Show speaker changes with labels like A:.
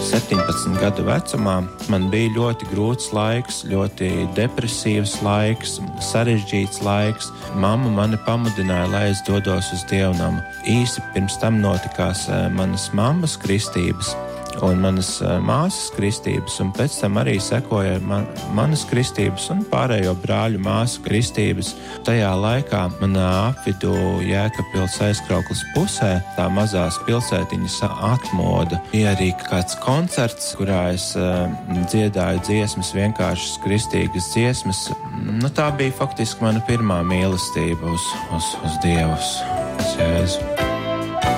A: 17 gadu vecumā man bija ļoti grūts laiks, ļoti depresīvs laiks, sarežģīts laiks. Mamma mani pamudināja, lai es dodos uz dievnamu. Īsi pirms tam notikās manas mammas kristības un manas māsas kristības, un pēc tam arī sekoja manas kristības un pārējo brāļu māsu kristības. Tajā laikā manā apvidū Jēkabpils aizkrauklas pusē, tā mazās pilsētiņas atmoda, bija arī kāds koncerts, kurā es dziedāju dziesmas, vienkāršas kristīgas dziesmas. Tā bija faktiski mana pirmā mīlestība uz Dievu, uz Jēzu.